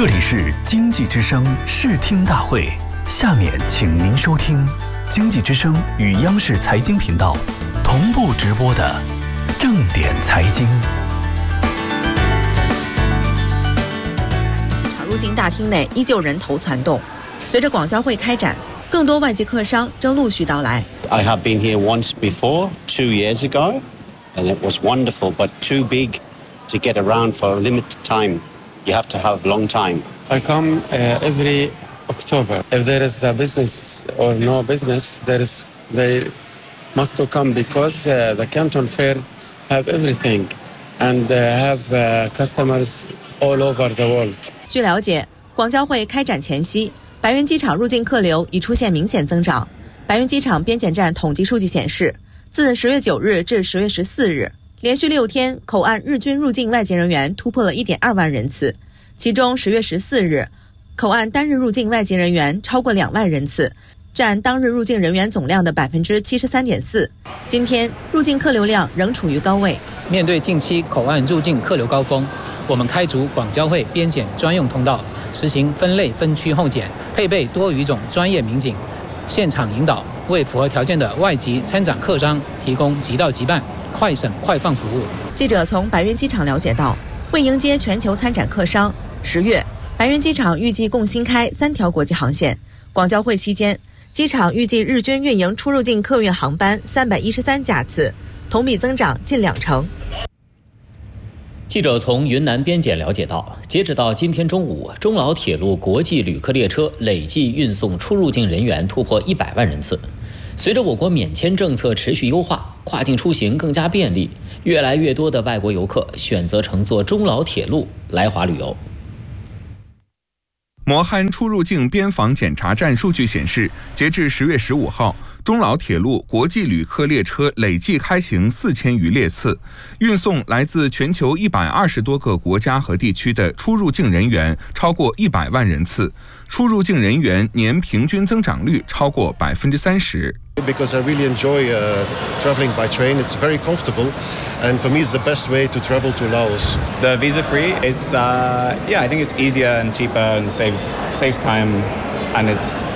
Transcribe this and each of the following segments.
这里是经济之声视听大会，下面请您收听经济之声与央视财经频道同步直播的正点财经。 机场入境大厅内依旧人头攒动，随着广交会开展，更多外籍客商正陆续到来。 I have been here once before, 2 years ago, and it was wonderful, but too big to get around for a limited time. You have to have a long time. I come every October. If there is a business or no business, they must come because the Canton Fair have everything and have customers all over the world. 据了解，广交会开展前夕，白云机场入境客流已出现明显增长。白云机场边检站统计数据显示，自10月9日至10月14日，连续6天，口岸日均入境外籍人员突破了 1.2 万人次，其中10月14日，口岸单日入境外籍人员超过2万人次，占当日入境人员总量的 73.4%。今天入境客流量仍处于高位。 面对近期口岸入境客流高峰，我们开足广交会边检专用通道，实行分类分区候检，配备多语种专业民警，现场引导，为符合条件的外籍参展客商提供即到即办、快审快放服务。 记者从白云机场了解到，为迎接全球参展客商，10月白云机场预计共新开3条国际航线。广交会期间，机场预计日均运营出入境客运航班313架次，同比增长近2成。 记者从云南边检了解到，截止到今天中午，中老铁路国际旅客列车累计运送出入境人员突破100万人次。随着我国免签政策持续优化，跨境出行更加便利，越来越多的外国游客选择乘坐中老铁路来华旅游。 磨憨出入境边防检查站数据显示，截至10月15号，中老铁路国际旅客列车累计开行4000余列次，运送来自全球120多个国家和地区的出入境人员超过100万人次，出入境人员年平均增长率超过30%。 Because I really enjoy traveling by train. It's very comfortable, and for me, it's the best way to travel to Laos. The visa-free, it's I think it's easier and cheaper and saves time, and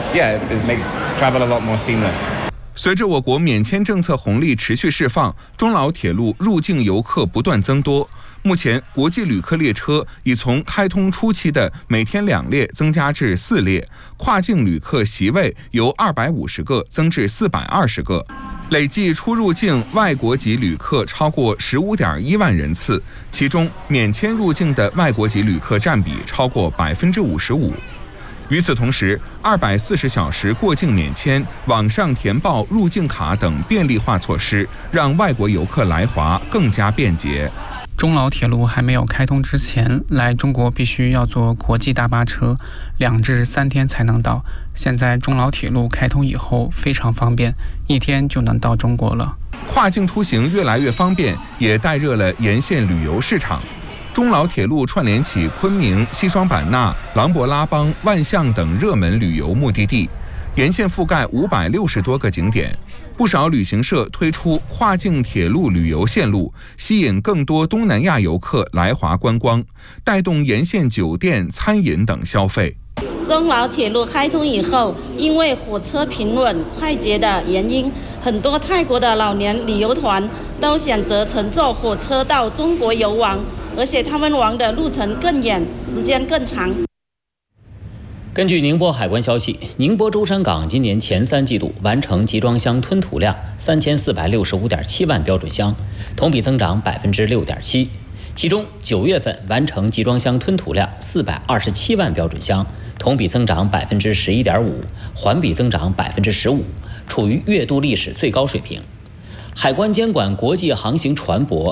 it makes travel a lot more seamless. 随着我国免签政策红利持续释放，中老铁路入境游客不断增多。目前，国际旅客列车已从开通初期的每天2列增加至4列，跨境旅客席位由250个增至420个，累计出入境外国籍旅客超过15.1万人次，其中免签入境的外国籍旅客占比超过55%。与此同时，240小时过境免签、网上填报入境卡等便利化措施，让外国游客来华更加便捷。 中老铁路还没有开通之前，来中国必须要坐国际大巴车，2至3天才能到。现在中老铁路开通以后非常方便，1天就能到中国了。 跨境出行越来越方便，也带热了沿线旅游市场。中老铁路串联起昆明、西双版纳、琅勃拉邦、万象等热门旅游目的地，沿线覆盖560多个景点。不少旅行社推出跨境铁路旅游线路，吸引更多东南亚游客来华观光，带动沿线酒店、餐饮等消费。 中老铁路开通以后，因为火车平稳快捷的原因，很多泰国的老年旅游团都选择乘坐火车到中国游玩，而且他们玩的路程更远，时间更长。 根据宁波海关消息，宁波舟山港今年前3季度完成集装箱吞吐量3465.7万标准箱，同比增长6.7%。其中9月份完成集装箱吞吐量427万标准箱，同比增长11.5%，环比增长15%，处于月度历史最高水平。海关监管国际航行船舶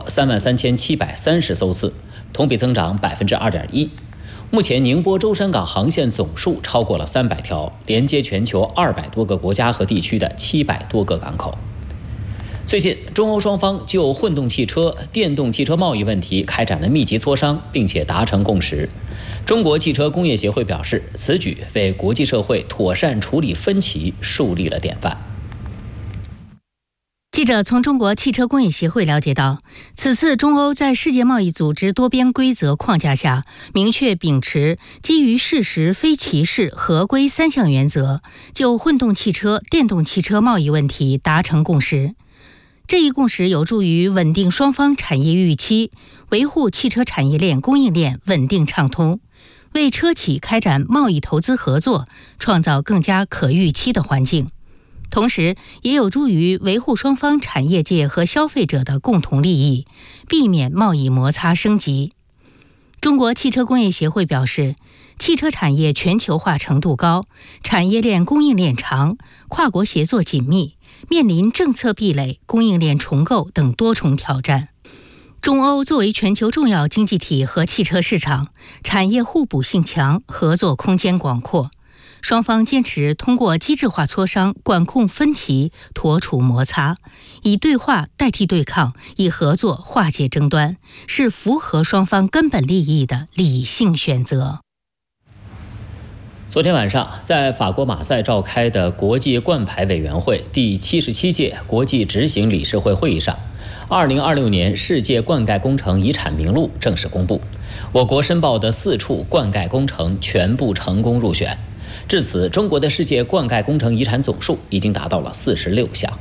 33730艘次，同比增长2.1%。目前宁波舟山港航线总数超过了300条，连接全球200多个国家和地区的700多个港口。最近，中欧双方就混动汽车、电动汽车贸易问题开展了密集磋商，并且达成共识。中国汽车工业协会表示，此举为国际社会妥善处理分歧树立了典范。 记者者从中国汽车工业协会了解到，此次中欧在世界贸易组织多边规则框架下，明确秉持基于事实非歧视合规3项原则，就混动汽车、电动汽车贸易问题达成共识。这一共识有助于稳定双方产业预期，维护汽车产业链供应链稳定畅通，为车企开展贸易投资合作创造更加可预期的环境。同时也有助于维护双方产业界和消费者的共同利益，避免贸易摩擦升级。中国汽车工业协会表示，汽车产业全球化程度高，产业链供应链长，跨国协作紧密，面临政策壁垒、供应链重构等多重挑战。中欧作为全球重要经济体和汽车市场，产业互补性强，合作空间广阔。双方坚持通过机制化磋商管控分歧，妥处摩擦，以对话代替对抗，以合作化解争端，是符合双方根本利益的理性选择。 昨天晚上，在法国马赛召开的国际冠牌委员会第77届国际执行理事会会议上，2026年世界灌溉工程遗产名录正式公布，我国申报的4处灌溉工程全部成功入选。至此，中国的世界灌溉工程遗产总数已经达到了46项。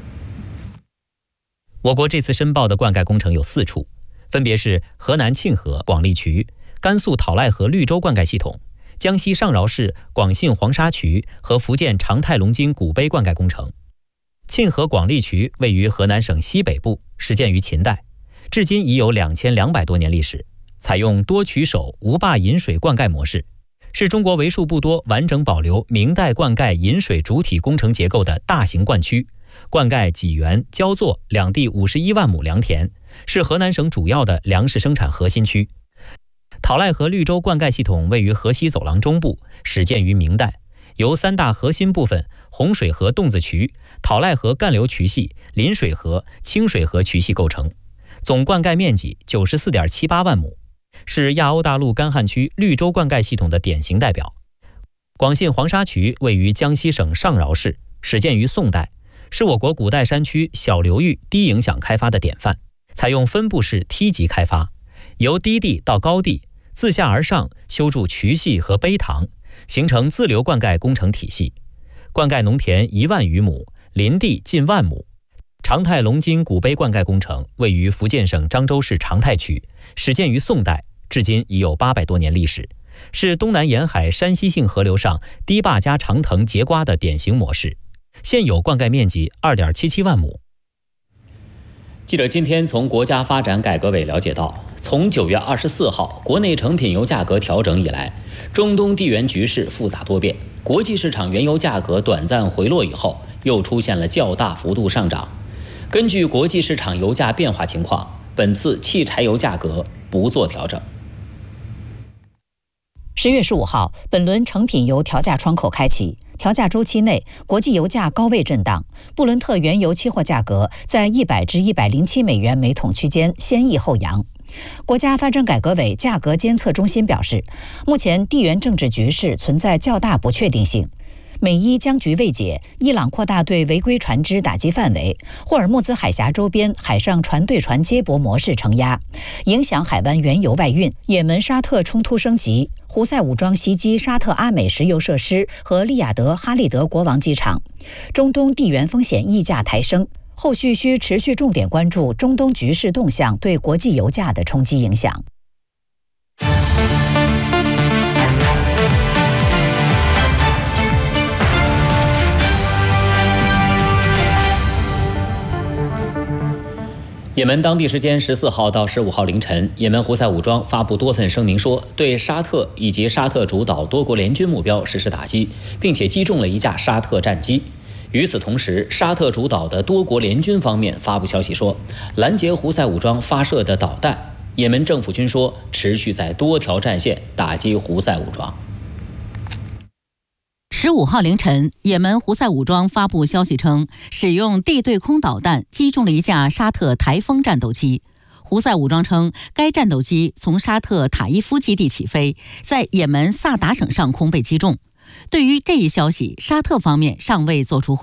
我国这次申报的灌溉工程有4处，分别是河南沁河广利渠、甘肃讨赖河绿洲灌溉系统、江西上饶市广信黄沙渠和福建长泰龙津古碑灌溉工程。沁河广利渠位于河南省西北部，始建于秦代，至今已有2200多年历史，采用多渠手无坝引水灌溉模式，是中国为数不多完整保留明代灌溉引水主体工程结构的大型灌区，灌溉济源、焦作两地51万亩良田，是河南省主要的粮食生产核心区。讨赖河绿洲灌溉系统位于河西走廊中部，始建于明代，由3大核心部分洪水河洞子渠、讨赖河干流渠系、临水河、清水河渠系构成，总灌溉面积94.78万亩，是亚欧大陆干旱区绿洲灌溉系统的典型代表。广信黄沙渠位于江西省上饶市，始建于宋代，是我国古代山区小流域低影响开发的典范，采用分布式梯级开发，由低地到高地自下而上修筑渠系和碑塘，形成自流灌溉工程体系，灌溉农田1万余亩，林地近1万亩。长泰龙津古碑灌溉工程位于福建省漳州市长泰区，始建于宋代，至今已有800多年历史，是东南沿海山西性河流上堤坝加长藤节瓜的典型模式，现有灌溉面积2.77万亩。记者今天从国家发展改革委了解到，从9月24号国内成品油价格调整以来，中东地缘局势复杂多变，国际市场原油价格短暂回落以后，又出现了较大幅度上涨。根据国际市场油价变化情况，本次汽柴油价格不做调整。 10月15号，本轮成品油调价窗口开启，调价周期内，国际油价高位震荡，布伦特原油期货价格在100至107美元每桶区间先抑后扬。国家发展改革委价格监测中心表示，目前地缘政治局势存在较大不确定性。美伊僵局未解，伊朗扩大对违规船只打击范围，霍尔木兹海峡周边海上船对船接驳模式承压，影响海湾原油外运。也门沙特冲突升级，胡塞武装袭击沙特阿美石油设施和利雅得哈利德国王机场，中东地缘风险溢价抬升。后续需持续重点关注中东局势动向对国际油价的冲击影响。 也门当地时间14号到15号凌晨，也门胡塞武装发布多份声明说，对沙特以及沙特主导多国联军目标实施打击，并且击中了一架沙特战机。与此同时，沙特主导的多国联军方面发布消息说，拦截胡塞武装发射的导弹。也门政府军说，持续在多条战线打击胡塞武装。 15号凌晨，也门胡塞武装发布消息称，使用地对空导弹击中了一架沙特台风战斗机。胡塞武装称，该战斗机从沙特塔伊夫基地起飞，在也门萨达省上空被击中。对于这一消息，沙特方面尚未作出回应。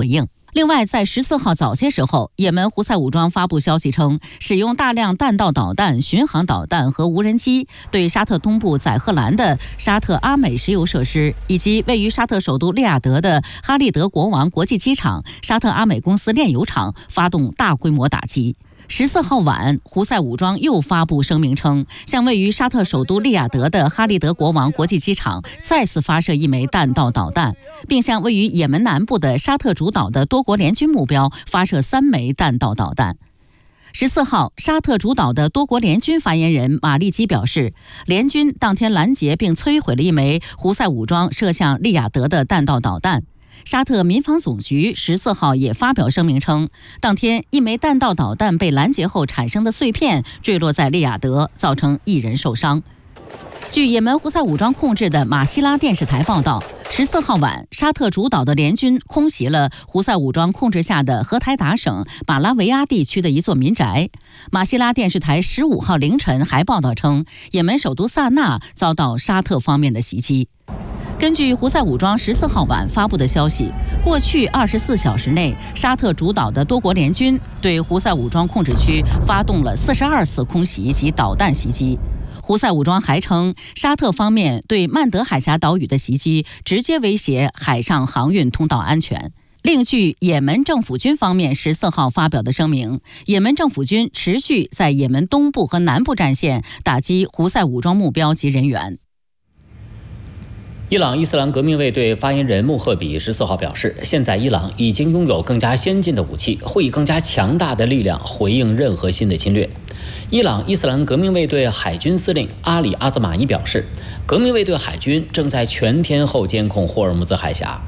另外，在14号早些时候，也门胡塞武装发布消息称，使用大量弹道导弹、巡航导弹和无人机，对沙特东部载荷兰的沙特阿美石油设施，以及位于沙特首都利雅得的哈利德国王国际机场、沙特阿美公司炼油厂发动大规模打击。14号晚，胡塞武装又发布声明称，向位于沙特首都利雅得的哈利德国王国际机场再次发射一枚弹道导弹，并向位于也门南部的沙特主导的多国联军目标发射3枚弹道导弹。14号，沙特主导的多国联军发言人马利基表示，联军当天拦截并摧毁了一枚胡塞武装射向利雅得的弹道导弹。沙特民防总局14号也发表声明称，当天一枚弹道导弹被拦截后产生的碎片坠落在利雅得，造成1人受伤。据也门胡塞武装控制的马希拉电视台报道，14号晚，沙特主导的联军空袭了胡塞武装控制下的荷台达省马拉维亚地区的一座民宅。马希拉电视台15号凌晨还报道称，也门首都萨那遭到沙特方面的袭击。根据胡塞武装14号晚发布的消息，过去24小时内，沙特主导的多国联军对胡塞武装控制区发动了42次空袭及导弹袭击。胡塞武装还称，沙特方面对曼德海峡岛屿的袭击直接威胁海上航运通道安全。另据也门政府军方面14号发表的声明，也门政府军持续在也门东部和南部战线打击胡塞武装目标及人员。 伊朗伊斯兰革命卫队发言人穆赫比14号表示，现在伊朗已经拥有更加先进的武器，会以更加强大的力量回应任何新的侵略。伊朗伊斯兰革命卫队海军司令阿里阿兹马伊表示，革命卫队海军正在全天候监控霍尔木兹海峡。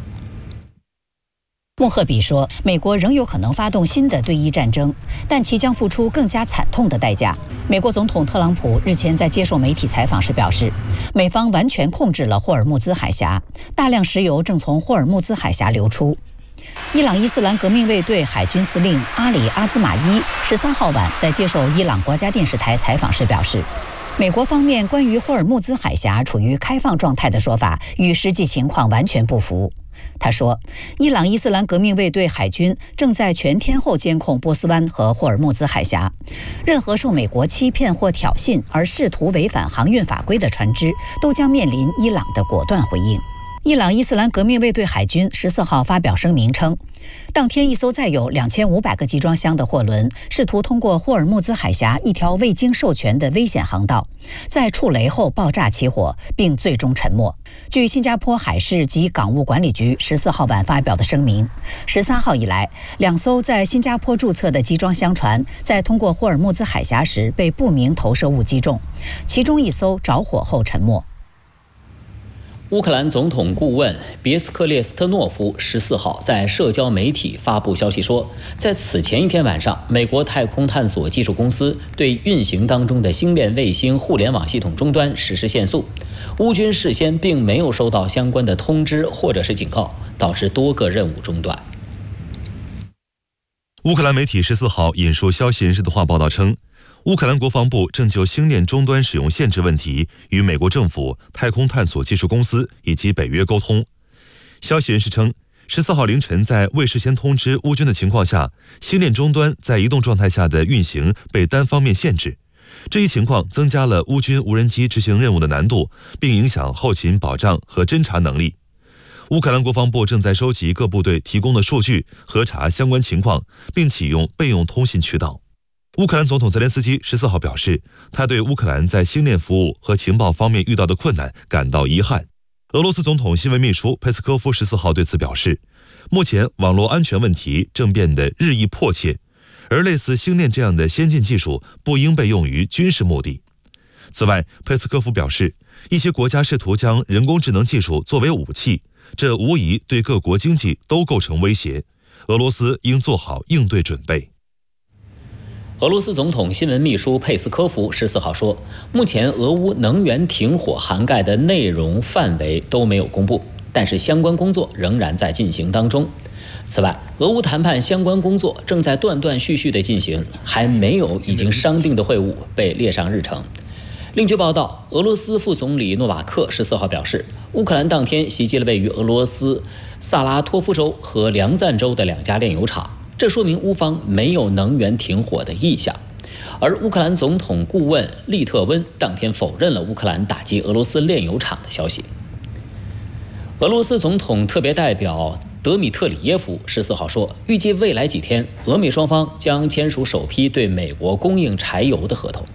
穆赫比说，美国仍有可能发动新的对伊战争，但其将付出更加惨痛的代价。美国总统特朗普日前在接受媒体采访时表示，美方完全控制了霍尔木兹海峡，大量石油正从霍尔木兹海峡流出。伊朗伊斯兰革命卫队海军司令阿里阿兹马伊13号晚在接受伊朗国家电视台采访时表示，美国方面关于霍尔木兹海峡处于开放状态的说法与实际情况完全不符。他说，伊朗伊斯兰革命卫队海军正在全天候监控波斯湾和霍尔木兹海峡，任何受美国欺骗或挑衅而试图违反航运法规的船只都将面临伊朗的果断回应。伊朗伊斯兰革命卫队海军14号发表声明称，当天一艘载有2500个集装箱的货轮试图通过霍尔木兹海峡一条未经授权的危险航道，在触雷后爆炸起火，并最终沉没。据新加坡海事及港务管理局14号晚发表的声明，13号以来，2艘在新加坡注册的集装箱船在通过霍尔木兹海峡时被不明投射物击中，其中一艘着火后沉没。 乌克兰总统顾问别斯克列斯特诺夫14号在社交媒体发布消息说，在此前一天晚上，美国太空探索技术公司对运行当中的星链卫星互联网系统终端实施限速，乌军事先并没有收到相关的通知或者是警告，导致多个任务中断。 乌克兰媒体14号引述消息人士的话报道称，乌克兰国防部正就星链终端使用限制问题与美国政府、太空探索技术公司以及北约沟通。消息人士称，14号凌晨在未事先通知乌军的情况下，星链终端在移动状态下的运行被单方面限制。这一情况增加了乌军无人机执行任务的难度，并影响后勤保障和侦察能力。乌克兰国防部正在收集各部队提供的数据，核查相关情况，并启用备用通信渠道。乌克兰总统泽连斯基14号表示，他对乌克兰在星链服务和情报方面遇到的困难感到遗憾。俄罗斯总统新闻秘书佩斯科夫14号对此表示，目前网络安全问题正变得日益迫切，而类似星链这样的先进技术不应被用于军事目的。此外，佩斯科夫表示，一些国家试图将人工智能技术作为武器，这无疑对各国经济都构成威胁，俄罗斯应做好应对准备。 俄罗斯总统新闻秘书佩斯科夫14号说，目前俄乌能源停火涵盖的内容范围都没有公布，但是相关工作仍然在进行当中。此外，俄乌谈判相关工作正在断断续续地进行，还没有已经商定的会晤被列上日程。 另据报道，俄罗斯副总理诺瓦克14号表示，乌克兰当天袭击了位于俄罗斯萨拉托夫州和梁赞州的2家炼油厂，这说明乌方没有能源停火的意向。而乌克兰总统顾问利特温当天否认了乌克兰打击俄罗斯炼油厂的消息。俄罗斯总统特别代表德米特里耶夫14号说，预计未来几天，俄美双方将签署首批对美国供应柴油的合同。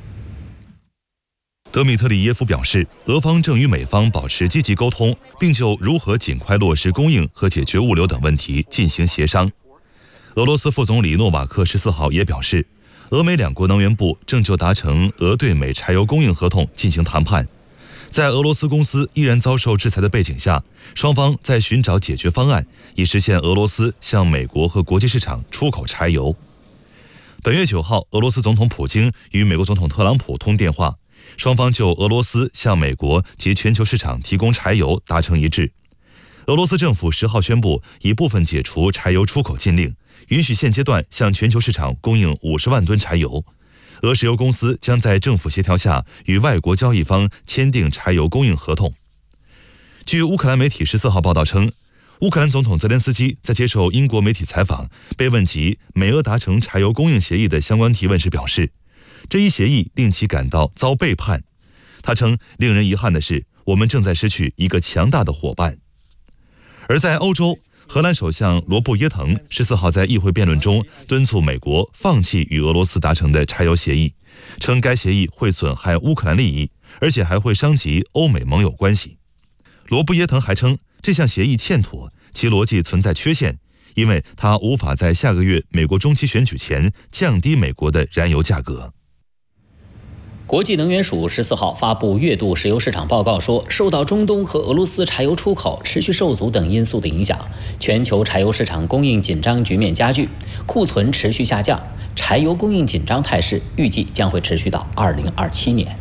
德米特里耶夫表示，俄方正与美方保持积极沟通，并就如何尽快落实供应和解决物流等问题进行协商。俄罗斯副总理诺瓦克14号也表示，俄美两国能源部正就达成俄对美柴油供应合同进行谈判。在俄罗斯公司依然遭受制裁的背景下，双方在寻找解决方案，以实现俄罗斯向美国和国际市场出口柴油。本月9号，俄罗斯总统普京与美国总统特朗普通电话，双方就俄罗斯向美国及全球市场提供柴油达成一致。俄罗斯政府10号宣布，已部分解除柴油出口禁令，允许现阶段向全球市场供应50万吨柴油。俄石油公司将在政府协调下与外国交易方签订柴油供应合同。据乌克兰媒体14号报道称，乌克兰总统泽连斯基在接受英国媒体采访，被问及美俄达成柴油供应协议的相关提问时表示，这一协议令其感到遭背叛。他称，令人遗憾的是，我们正在失去一个强大的伙伴。而在欧洲，荷兰首相罗布耶滕14号在议会辩论中敦促美国放弃与俄罗斯达成的柴油协议，称该协议会损害乌克兰利益，而且还会伤及欧美盟友关系。罗布耶滕还称，这项协议欠妥，其逻辑存在缺陷，因为它无法在下个月美国中期选举前降低美国的燃油价格。 国际能源署14号发布月度石油市场报告说，受到中东和俄罗斯柴油出口持续受阻等因素的影响，全球柴油市场供应紧张局面加剧，库存持续下降，柴油供应紧张态势预计将会持续到2027年。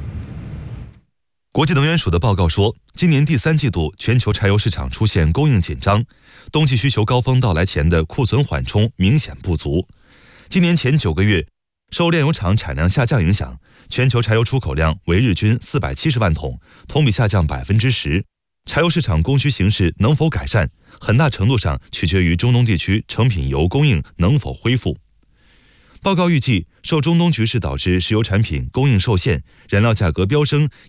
国际能源署的报告说，今年第3季度全球柴油市场出现供应紧张，冬季需求高峰到来前的库存缓冲明显不足。今年前9个月，受炼油厂产量下降影响，全球柴油出口量为日均470万桶，同比下降10%。柴油市场供需形势能否改善，很大程度上取决于中东地区成品油供应能否恢复。报告预计，受中东局势导致石油产品供应受限、燃料价格飙升